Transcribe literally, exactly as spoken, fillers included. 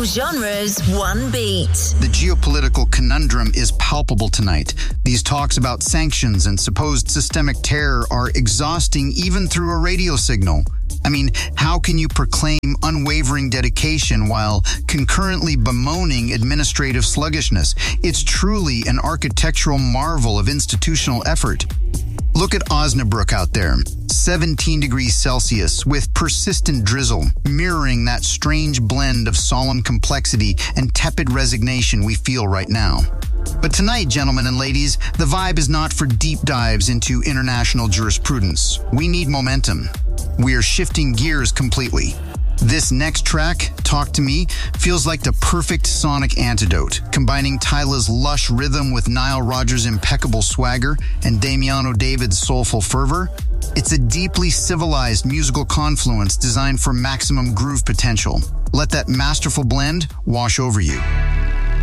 All genres, one beat. The geopolitical conundrum is palpable tonight. These talks about sanctions and supposed systemic terror are exhausting even through a radio signal. I mean, how can you proclaim unwavering dedication while concurrently bemoaning administrative sluggishness? It's truly an architectural marvel of institutional effort. Look at Osnabrück out there, seventeen degrees Celsius with persistent drizzle, mirroring that strange blend of solemn complexity and tepid resignation we feel right now. But tonight, gentlemen and ladies, the vibe is not for deep dives into international jurisprudence. We need momentum. We are shifting gears completely. This next track, Talk to Me, feels like the perfect sonic antidote, combining Tyla's lush rhythm with Nile Rodgers' impeccable swagger and Damiano David's soulful fervor. It's a deeply civilized musical confluence designed for maximum groove potential. Let that masterful blend wash over you.